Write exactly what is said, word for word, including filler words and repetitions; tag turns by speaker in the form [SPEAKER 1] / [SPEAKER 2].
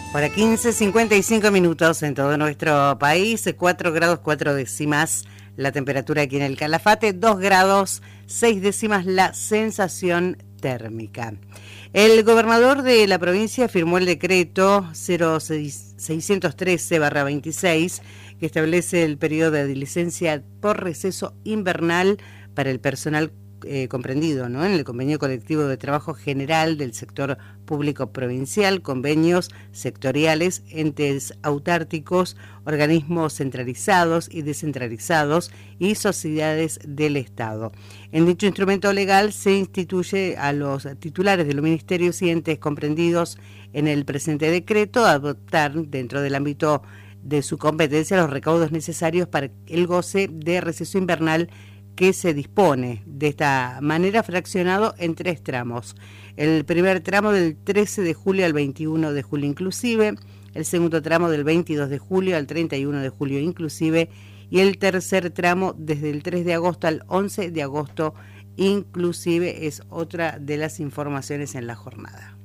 [SPEAKER 1] Hora quince, cincuenta y cinco minutos en todo nuestro país, cuatro grados cuatro décimas la temperatura aquí en el Calafate, dos grados seis décimas la sensación térmica. El gobernador de la provincia firmó el decreto cero seiscientos trece barra veintiséis que establece el periodo de licencia por receso invernal para el personal Eh, comprendido, ¿no?, en el convenio colectivo de trabajo general del sector público provincial, convenios sectoriales, entes autárquicos, organismos centralizados y descentralizados y sociedades del Estado. En dicho instrumento legal se instituye a los titulares de los ministerios y entes comprendidos en el presente decreto a adoptar dentro del ámbito de su competencia los recaudos necesarios para el goce de receso invernal que se dispone de esta manera fraccionado en tres tramos. El primer tramo del trece de julio al veintiuno de julio inclusive, el segundo tramo del veintidós de julio al treinta y uno de julio inclusive y el tercer tramo desde el tres de agosto al once de agosto inclusive es otra de las informaciones en la jornada.